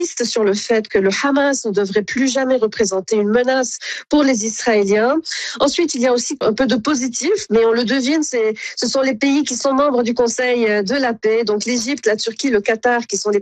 sur le fait que le Hamas ne devrait plus jamais représenter une menace pour les Israéliens. Ensuite, il y a aussi un peu de positif, mais on le devine, ce sont les pays qui sont membres du Conseil de la paix, donc l'Égypte, la Turquie, le Qatar, qui sont les